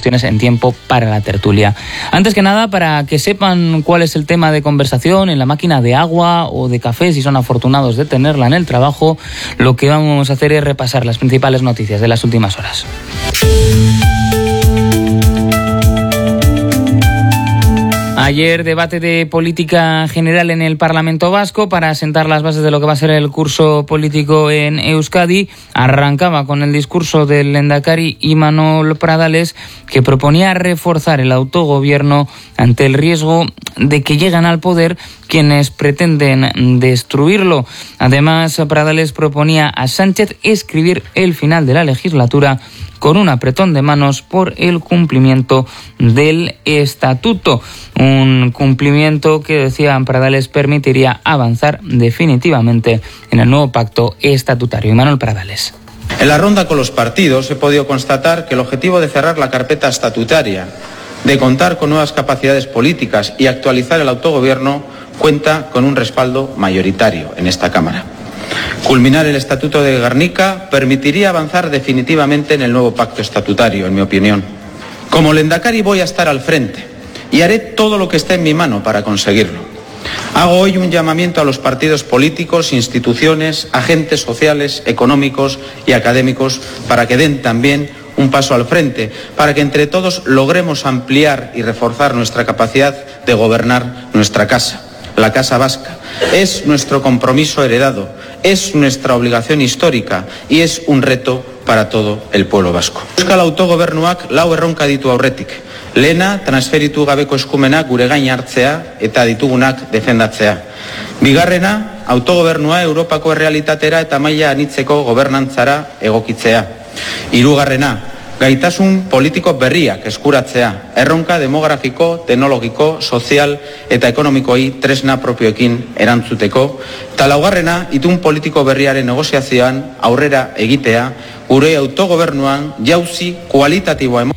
cuestiones en tiempo para la tertulia. Antes que nada, para que sepan cuál es el tema de conversación en la máquina de agua o de café, si son afortunados de tenerla en el trabajo, lo que vamos a hacer es repasar las principales noticias de las últimas horas. Ayer debate de política general en el Parlamento Vasco para sentar las bases de lo que va a ser el curso político en Euskadi. Arrancaba con el discurso del lehendakari Imanol Pradales, que proponía reforzar el autogobierno ante el riesgo de que lleguen al poder quienes pretenden destruirlo. Además, Pradales proponía a Sánchez escribir el final de la legislatura con un apretón de manos por el cumplimiento del estatuto. Un cumplimiento que, decía Pradales, permitiría avanzar definitivamente en el nuevo pacto estatutario. Imanol Pradales. En la ronda con los partidos he podido constatar que el objetivo de cerrar la carpeta estatutaria, de contar con nuevas capacidades políticas y actualizar el autogobierno cuenta con un respaldo mayoritario en esta Cámara. Culminar el Estatuto de Gernika permitiría avanzar definitivamente en el nuevo pacto estatutario, en mi opinión. Como lehendakari voy a estar al frente y haré todo lo que esté en mi mano para conseguirlo. Hago hoy un llamamiento a los partidos políticos, instituciones, agentes sociales, económicos y académicos para que den también un paso al frente, para que entre todos logremos ampliar y reforzar nuestra capacidad de gobernar nuestra casa, la Casa Vasca. Es nuestro compromiso heredado, es nuestra obligación histórica y es un reto para todo el pueblo vasco. Euskal autogobernuak lau erronka ditu aurretik. Lehena, transferitu gabeko eskumenak gure gain hartzea eta ditugunak defendatzea. Bigarrena, autogobernua Europako errealitatera eta maila anitzeko gobernantzara egokitzea. Hirugarrena, gaitasun politiko berriak eskuratzea, erronka demografiko, teknologiko, sozial eta ekonomikoi tresna propioekin erantzuteko, eta laugarrena, itun politiko berriaren negoziazioan aurrera egitea, gure autogobernuan jauzi kualitatiboa.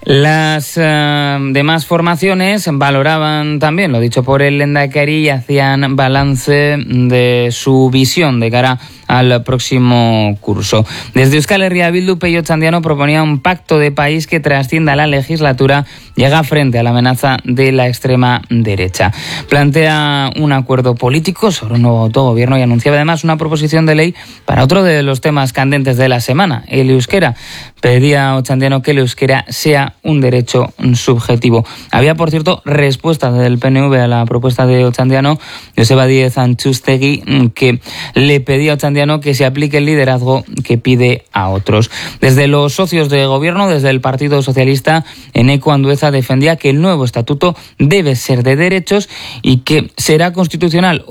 Las demás formaciones valoraban también lo dicho por el lehendakari y hacían balance de su visión de cara al próximo curso. Desde Euskal Herria Bildu, Pello Otxandiano proponía un pacto de país que trascienda la legislatura, llega frente a la amenaza de la extrema derecha. Plantea un acuerdo político sobre un nuevo autogobierno y anunciaba además una proposición de ley para otro de los temas candentes de la semana, el euskera. Pedía Otxandiano que el euskera sea un derecho subjetivo. Había, por cierto, respuesta del PNV a la propuesta de Otxandiano. Joseba Díez Antxustegi, que le pedía a Otxandiano que se aplique el liderazgo que pide a otros. Desde los socios de gobierno, desde el Partido Socialista, Eneko Andueza defendía que el nuevo estatuto debe ser de derechos y que será constitucional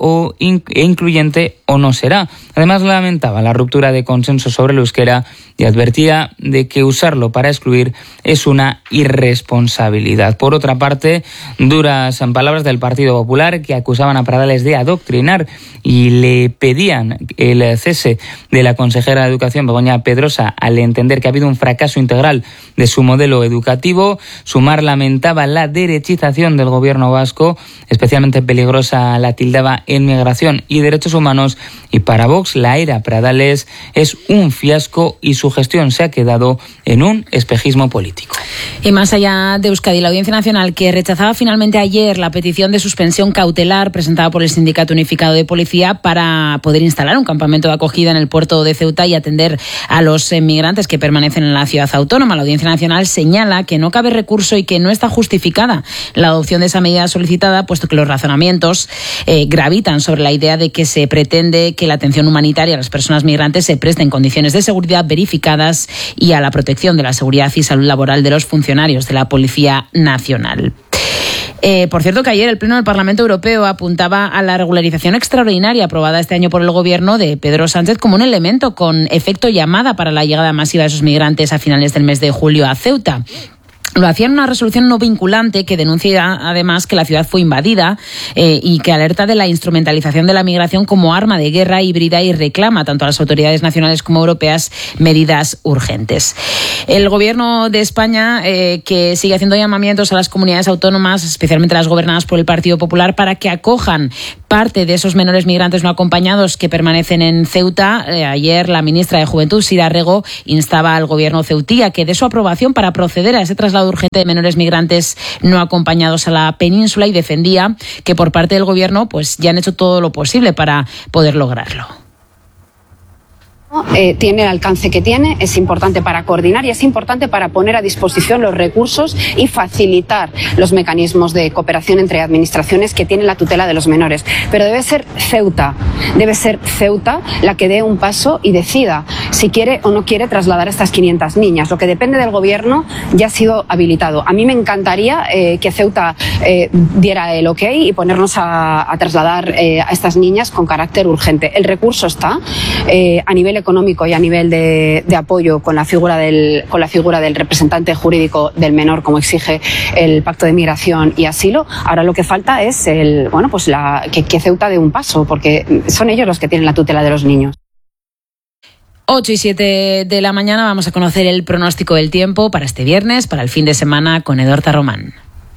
e incluyente o no será. Además, lamentaba la ruptura de consenso sobre el euskera y advertía de que usarlo para excluir es una irresponsabilidad. Por otra parte, duras palabras del Partido Popular, que acusaban a Pradales de adoctrinar y le pedían el cese de la consejera de Educación, Begoña Pedrosa, al entender que ha habido un fracaso integral de su modelo educativo. Sumar lamentaba la derechización del gobierno vasco, especialmente peligrosa la tildaba en migración y derechos humanos, y para Vox la era Pradales es un fiasco y su gestión se ha quedado en un espejismo político. Y más allá de Euskadi, la Audiencia Nacional, que rechazaba finalmente ayer la petición de suspensión cautelar presentada por el Sindicato Unificado de Policía para poder instalar un campamento de acogida en el puerto de Ceuta y atender a los migrantes que permanecen en la ciudad autónoma. La Audiencia Nacional señala que no cabe recurso y que no está justificada la adopción de esa medida solicitada, puesto que los razonamientos gravitan sobre la idea de que se pretende que la atención humanitaria a las personas migrantes se preste en condiciones de seguridad verificadas y a la protección de la seguridad y salud laboral de los funcionarios de la Policía Nacional. Por cierto, que ayer el Pleno del Parlamento Europeo apuntaba a la regularización extraordinaria aprobada este año por el gobierno de Pedro Sánchez como un elemento con efecto llamada para la llegada masiva de esos migrantes a finales del mes de julio a Ceuta. Lo hacía en una resolución no vinculante que denuncia además que la ciudad fue invadida y que alerta de la instrumentalización de la migración como arma de guerra híbrida y reclama tanto a las autoridades nacionales como europeas medidas urgentes. El gobierno de España que sigue haciendo llamamientos a las comunidades autónomas, especialmente las gobernadas por el Partido Popular, para que acojan parte de esos menores migrantes no acompañados que permanecen en Ceuta. Ayer la ministra de Juventud, Sira Rego, instaba al gobierno ceutí a que dé su aprobación para proceder a ese traslado traslado urgente de menores migrantes no acompañados a la península y defendía que por parte del Gobierno pues ya han hecho todo lo posible para poder lograrlo. Tiene el alcance que tiene, es importante para coordinar y es importante para poner a disposición los recursos y facilitar los mecanismos de cooperación entre administraciones que tienen la tutela de los menores. Pero debe ser Ceuta la que dé un paso y decida si quiere o no quiere trasladar a estas 500 niñas. Lo que depende del Gobierno ya ha sido habilitado. A mí me encantaría que Ceuta diera el ok y ponernos a trasladar a estas niñas con carácter urgente. El recurso está a nivel económico y a nivel de apoyo con la figura del representante jurídico del menor, como exige el Pacto de Migración y Asilo. Ahora lo que falta es que Ceuta dé un paso, porque son ellos los que tienen la tutela de los niños. 8 y 7 de la mañana vamos a conocer el pronóstico del tiempo para este viernes, para el fin de semana, con Edorta Román.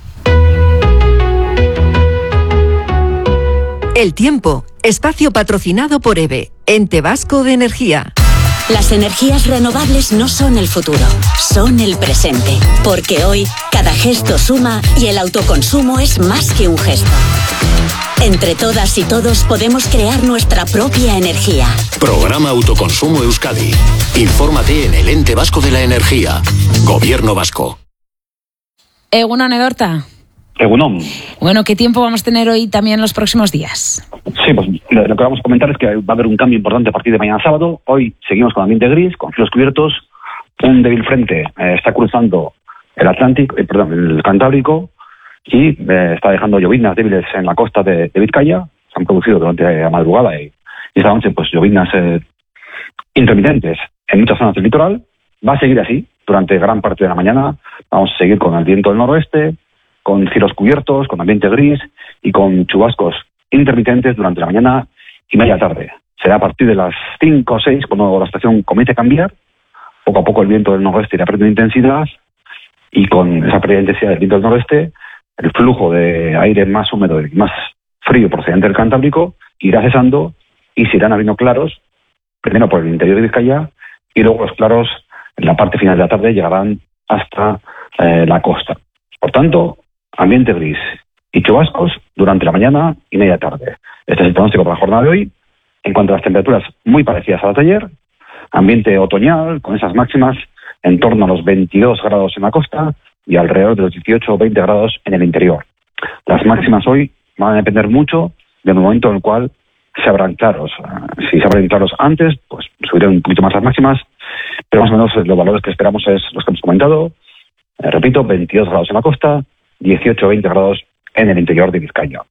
El tiempo, espacio patrocinado por EVE, Ente Vasco de Energía. Las energías renovables no son el futuro, son el presente. Porque hoy, cada gesto suma y el autoconsumo es más que un gesto. Entre todas y todos podemos crear nuestra propia energía. Programa Autoconsumo Euskadi. Infórmate en el Ente Vasco de la Energía. Gobierno Vasco. Egunon, Edorta. Egunon. Bueno, ¿qué tiempo vamos a tener hoy también los próximos días? Sí, pues lo que vamos a comentar es que va a haber un cambio importante a partir de mañana sábado. Hoy seguimos con ambiente gris, con cielos cubiertos. Un débil frente está cruzando el Cantábrico y está dejando lloviznas débiles en la costa de Vizcaya. Se han producido durante la madrugada y esta noche pues lloviznas intermitentes en muchas zonas del litoral. Va a seguir así durante gran parte de la mañana. Vamos a seguir con el viento del noroeste, con cielos cubiertos, con ambiente gris y con chubascos intermitentes durante la mañana y media tarde. Será a partir de las 5 o 6 cuando la estación comience a cambiar. Poco a poco el viento del noroeste irá perdiendo intensidad y con esa pérdida de intensidad del viento del noroeste, el flujo de aire más húmedo y más frío procedente del Cantábrico irá cesando y se irán abriendo claros, primero por el interior de Vizcaya y luego los claros en la parte final de la tarde llegarán hasta la costa. Por tanto, ambiente gris y chubascos durante la mañana y media tarde. Este es el pronóstico para la jornada de hoy. En cuanto a las temperaturas, muy parecidas a las de ayer. Ambiente otoñal, con esas máximas en torno a los 22 grados en la costa y alrededor de los 18 o 20 grados en el interior. Las máximas hoy van a depender mucho del momento en el cual se abran claros. Si se abren claros antes, pues subirán un poquito más las máximas, pero más o menos los valores que esperamos es los que hemos comentado. Repito, 22 grados en la costa, 18 o 20 grados en el interior de Vizcaya.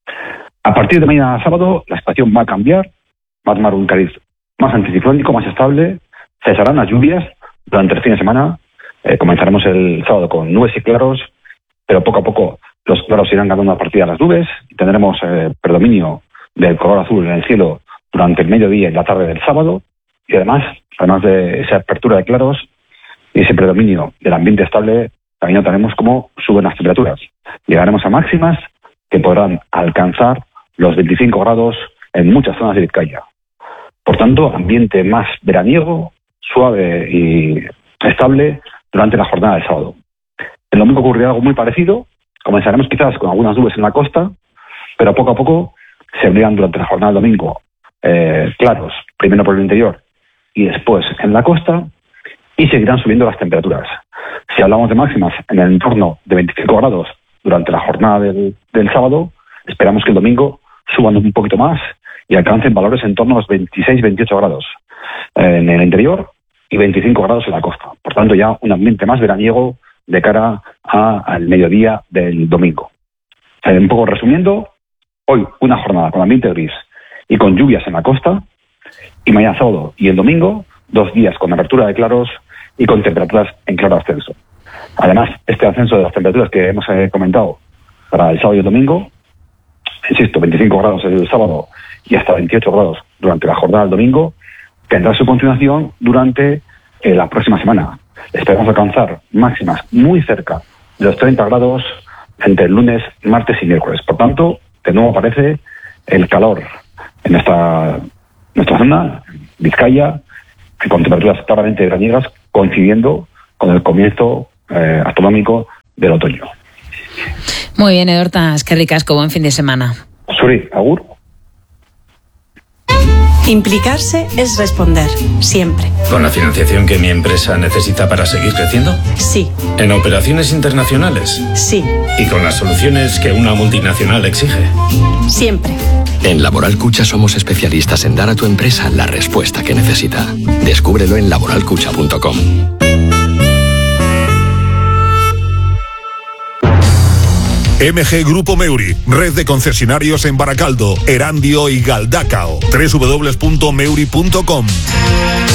A partir de mañana sábado, la situación va a cambiar, va a tomar un cariz más anticiclónico, más estable, cesarán las lluvias durante el fin de semana, comenzaremos el sábado con nubes y claros, pero poco a poco los claros irán ganando una partida a las nubes, y tendremos predominio del color azul en el cielo durante el mediodía y la tarde del sábado, y además de esa apertura de claros y ese predominio del ambiente estable, también notaremos cómo suben las temperaturas. Llegaremos a máximas que podrán alcanzar los 25 grados en muchas zonas de Vizcaya. Por tanto, ambiente más veraniego, suave y estable durante la jornada del sábado. El domingo ocurrirá algo muy parecido. Comenzaremos quizás con algunas nubes en la costa, pero poco a poco se abrirán durante la jornada del domingo claros, primero por el interior y después en la costa, y seguirán subiendo las temperaturas. Si hablamos de máximas en el entorno de 25 grados durante la jornada del sábado, esperamos que el domingo suban un poquito más y alcancen valores en torno a los 26-28 grados en el interior y 25 grados en la costa. Por tanto, ya un ambiente más veraniego de cara al mediodía del domingo. Un poco resumiendo, hoy una jornada con ambiente gris y con lluvias en la costa, y mañana sábado y el domingo 2 días con apertura de claros y con temperaturas en claro ascenso. Además, este ascenso de las temperaturas que hemos comentado para el sábado y el domingo, insisto, 25 grados el sábado y hasta 28 grados durante la jornada del domingo, tendrá su continuación durante la próxima semana. Esperamos alcanzar máximas muy cerca de los 30 grados entre el lunes, martes y miércoles. Por tanto, de nuevo aparece el calor en nuestra zona, Vizcaya, con temperaturas claramente veraniegas, coincidiendo con el comienzo astronómico del otoño. Muy bien, Edorta, eskerrik asko, buen fin de semana. Suri, agur. Implicarse es responder, siempre. ¿Con la financiación que mi empresa necesita para seguir creciendo? Sí. ¿En operaciones internacionales? Sí. ¿Y con las soluciones que una multinacional exige? Siempre. En Laboral Cucha somos especialistas en dar a tu empresa la respuesta que necesita. Descúbrelo en laboralcucha.com. MG Grupo Meuri, red de concesionarios en Baracaldo, Erandio y Galdacao. www.meuri.com.